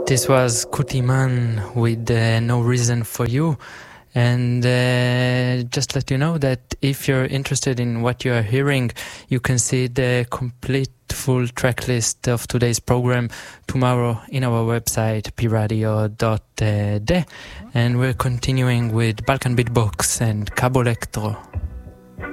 This was Kutiman with No Reason for You. And just let you know that if you're interested in what you are hearing, you can see the complete full track list of today's program tomorrow in our website, pradio.de. And we're continuing with Balkan Beatbox and Cabo Electro.